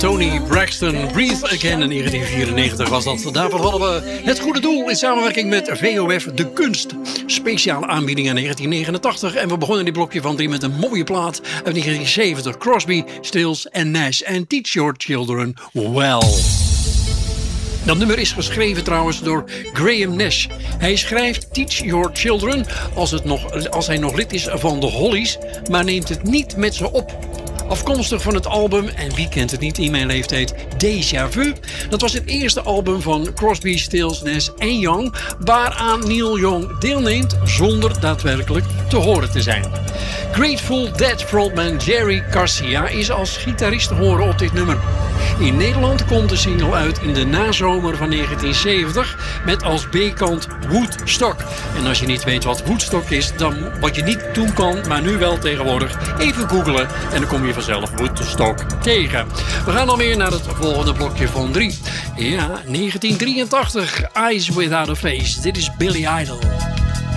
Tony Braxton, Breathe Again in 1994 was dat. Daarvoor hadden we Het Goede Doel in samenwerking met VOF De Kunst. Speciale aanbieding in 1989. En we begonnen dit blokje van 3 met een mooie plaat uit 1970. Crosby, Stills en Nash. En Teach Your Children Well. Dat nummer is geschreven trouwens door Graham Nash. Hij schrijft Teach Your Children als hij nog lid is van de Hollies, maar neemt het niet met ze op. Afkomstig van het album, en wie kent het niet in mijn leeftijd, Déjà Vu. Dat was het eerste album van Crosby, Stills, Nash en Young, waaraan Neil Young deelneemt zonder daadwerkelijk te horen te zijn. Grateful Dead frontman Jerry Garcia is als gitarist te horen op dit nummer. In Nederland komt de single uit in de nazomer van 1970 met als B-kant Woodstock. En als je niet weet wat Woodstock is, dan wat je niet toen kan, maar nu wel tegenwoordig, even googlen en dan kom je vanzelf Woodstock tegen. We gaan alweer naar het volgende blokje van 3. Ja, 1983, Eyes Without a Face. Dit is Billy Idol.